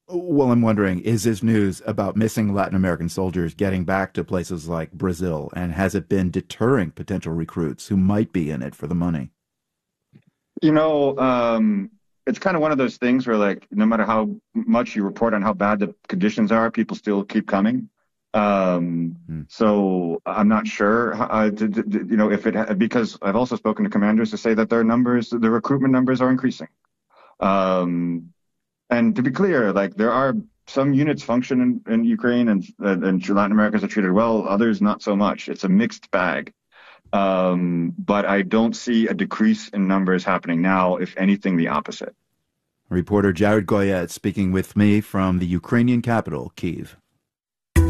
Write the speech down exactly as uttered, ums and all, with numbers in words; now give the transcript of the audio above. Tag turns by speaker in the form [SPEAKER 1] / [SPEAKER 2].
[SPEAKER 1] Well, I'm wondering, is this news about missing Latin American soldiers getting back to places like Brazil, and has it been deterring potential recruits who might be in it for the money?
[SPEAKER 2] You know, um, it's kind of one of those things where, like, no matter how much you report on how bad the conditions are, people still keep coming. Um,
[SPEAKER 1] Hmm.
[SPEAKER 2] so I'm not sure, uh, d d d- you know, if it because I've also spoken to commanders to say that their numbers, the recruitment numbers, are increasing. Um, and to be clear, like there are some units function in, in Ukraine and and Latin Americans are treated well, others not so much. It's a mixed bag. Um, but I don't see a decrease in numbers happening now. If anything, the opposite.
[SPEAKER 1] Reporter Jared Goyette speaking with me from the Ukrainian capital, Kyiv.